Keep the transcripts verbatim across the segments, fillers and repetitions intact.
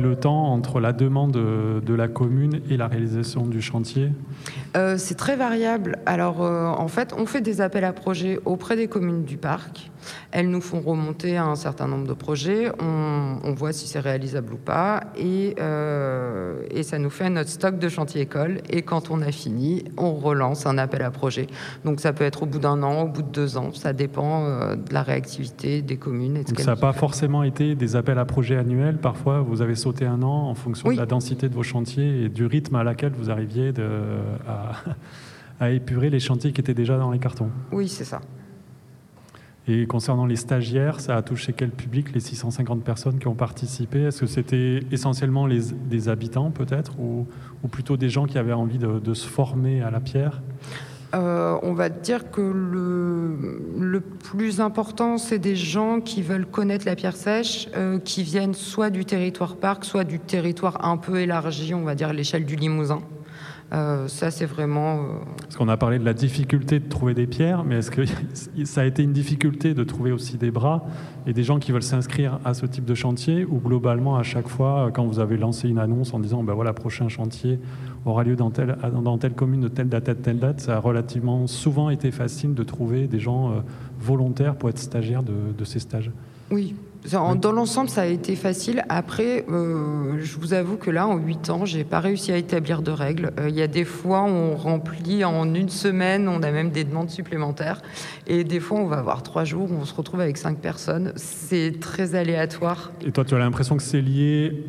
le temps entre la demande de, de la commune et la réalisation du chantier? Euh, c'est très variable. Alors, euh, en fait, on fait des appels à projets auprès des communes du parc. Elles nous font remonter un certain nombre de projets. On, on voit si c'est réalisable ou pas. Et, euh, et ça nous fait notre stock de chantier école. Et quand on a fini, on relance un appel à projet. Donc, ça peut être au bout d'un an, au bout de deux ans. Ça dépend euh, de la réactivité des communes. Et de Donc, ça n'a pas forcément été des appels à projets annuels. Parfois, vous avez sauté un an en fonction oui. de la densité de vos chantiers et du rythme à laquelle vous arriviez de, à, à épurer les chantiers qui étaient déjà dans les cartons. Oui, c'est ça. Et concernant les stagiaires, ça a touché quel public, les six cent cinquante personnes qui ont participé? Est-ce que c'était essentiellement les, des habitants peut-être ou, ou plutôt des gens qui avaient envie de, de se former à la pierre? Euh, on va dire que le, le plus important, c'est des gens qui veulent connaître la pierre sèche, euh, qui viennent soit du territoire parc, soit du territoire un peu élargi, on va dire l'échelle du Limousin. Euh, ça, c'est vraiment... Euh... Parce qu'on a parlé de la difficulté de trouver des pierres, mais est-ce que ça a été une difficulté de trouver aussi des bras et des gens qui veulent s'inscrire à ce type de chantier, ou globalement, à chaque fois, quand vous avez lancé une annonce en disant ben voilà, prochain chantier aura lieu dans telle, dans telle commune de telle date à telle date, ça a relativement souvent été facile de trouver des gens euh, volontaires pour être stagiaires de, de ces stages? Oui. Dans l'ensemble, ça a été facile. Après, euh, je vous avoue que là, en huit ans, j'ai pas réussi à établir de règles. Il euh, y a des fois, on remplit en une semaine, on a même des demandes supplémentaires. Et des fois, on va avoir trois jours où on se retrouve avec cinq personnes. C'est très aléatoire. Et toi, tu as l'impression que c'est lié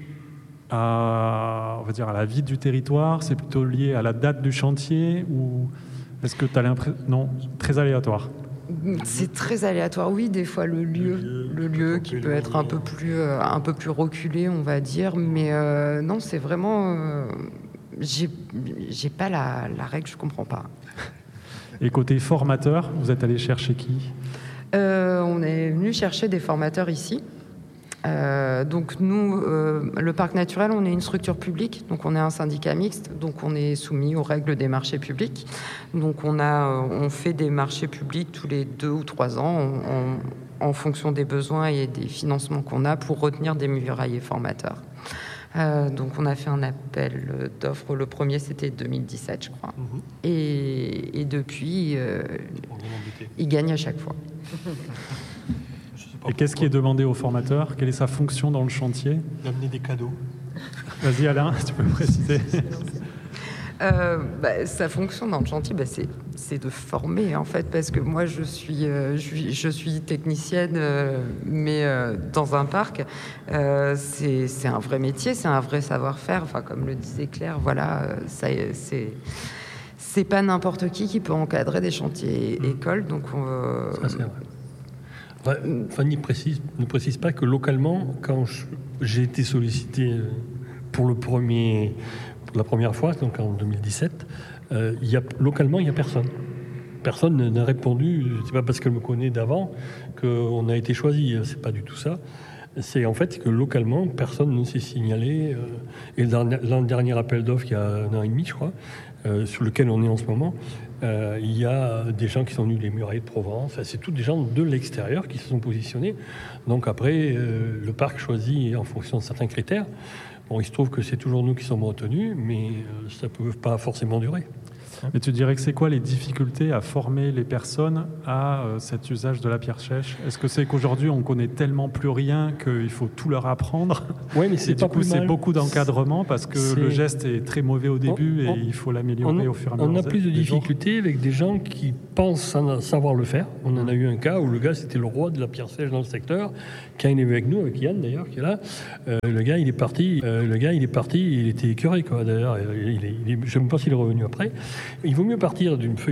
à, on va dire, à la vie du territoire? C'est plutôt lié à la date du chantier? Ou est-ce que tu as l'impression... Non, très aléatoire. C'est très aléatoire, oui, des fois le lieu, le lieu qui peut être un peu plus, euh, un peu plus reculé, on va dire, mais euh, non, c'est vraiment, euh, j'ai, j'ai pas la, la règle, je comprends pas. Et côté formateur, vous êtes allé chercher qui? euh, On est venu chercher des formateurs ici. Euh, donc nous, euh, le parc naturel, on est une structure publique, donc on est un syndicat mixte, donc on est soumis aux règles des marchés publics. Donc on a, on fait des marchés publics tous les deux ou trois ans, on, on, en fonction des besoins et des financements qu'on a pour retenir des murailliers formateurs. Euh, donc on a fait un appel d'offres. Le premier c'était deux mille dix-sept, je crois. Mmh. Et, et depuis, euh, il gagne à chaque fois. Et qu'est-ce qui est demandé au formateur? Quelle est sa fonction dans le chantier? D'amener des cadeaux. Vas-y Alain, tu peux préciser. euh, bah, sa fonction dans le chantier, bah, c'est, c'est de former en fait, parce que moi je suis, euh, je suis, je suis technicienne, euh, mais euh, dans un parc, euh, c'est, c'est un vrai métier, c'est un vrai savoir-faire. Enfin, comme le disait Claire, voilà, ça, c'est... c'est pas n'importe qui qui peut encadrer des chantiers mmh. écoles, donc on, euh, ça, c'est vrai. Fanny précise, ne précise pas que localement, quand je, j'ai été sollicité pour, le premier, pour la première fois, donc en deux mille dix-sept, euh, y a, localement, il n'y a personne. Personne n'a répondu. C'est pas parce qu'elle me connaît d'avant qu'on a été choisi. C'est pas du tout ça. C'est en fait que localement, personne ne s'est signalé. Euh, et l'an dernier appel d'offres, il y a un an et demi, je crois, euh, sur lequel on est en ce moment, euh, il y a des gens qui sont venus des murailles de Provence. Enfin, c'est tous des gens de l'extérieur qui se sont positionnés. Donc après, euh, le parc choisit en fonction de certains critères. Bon, il se trouve que c'est toujours nous qui sommes retenus, mais euh, ça ne peut pas forcément durer. Mais tu dirais que c'est quoi les difficultés à former les personnes à euh, cet usage de la pierre sèche? Est-ce que c'est qu'aujourd'hui on connaît tellement plus rien qu'il faut tout leur apprendre? Oui, mais c'est et pas du coup c'est beaucoup d'encadrement parce que c'est... le geste est très mauvais au début on, on, et il faut l'améliorer on, au fur et à mesure. On a plus de difficultés avec des gens qui pensent savoir le faire. On en a eu un cas où le gars c'était le roi de la pierre sèche dans le secteur. Quand il est avec nous, avec Yann d'ailleurs qui est là, euh, le gars il est parti, euh, le gars il est parti, il était écœuré quoi. D'ailleurs, il est, il est, je ne sais pas s'il est revenu après. Il vaut mieux partir d'une feuille